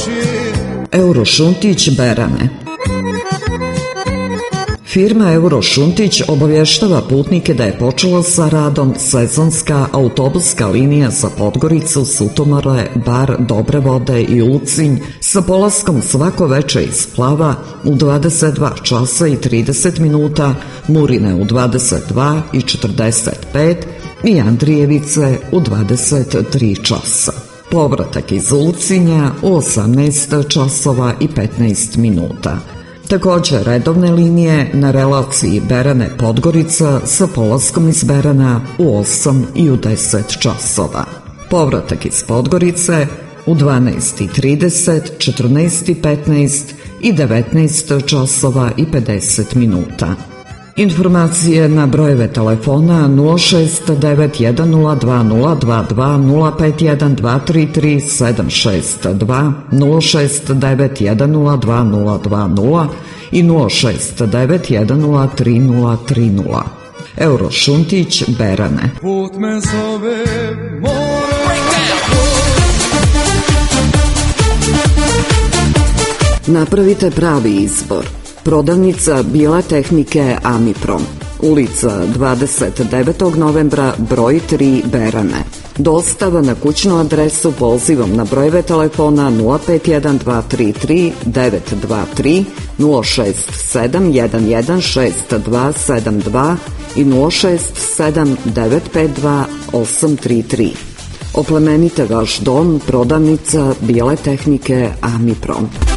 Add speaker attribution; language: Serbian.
Speaker 1: Eurošuntić Berane. Firma Eurošuntić obavještava putnike da je počela sa radom sezonska autobuska linija za Podgoricu, Sutomore, Bar, Dobre Vode i Ulcinj sa polaskom svako veče iz Plava u 22 časa i 30 minuta, Murine u 22 i 45 i Andrijevice u 23 časa. Povratak iz Ulcinja u 18 časova i 15 minuta. Također redovne linije na relaciji Berane-Podgorica sa polaskom iz Berana u 8 i u 10 časova. Povratak iz Podgorice u 12:30, 14:15 i 19 časova i 50 minuta. Informacije na brojeve telefona 069102022051233 762 069102020 i 069103030. Eurošuntić Berane.
Speaker 2: Put me zove mora.
Speaker 1: Napravite pravi izbor. Prodavnica bijele tehnike Amiprom. Ulica 29. novembra, broj 3, Berane. Dostava na kućnu adresu pozivom na brojeve telefona 051233 923 067 116272 i 067 952 833. Oplemenite vaš dom, prodavnica bijele tehnike Amiprom.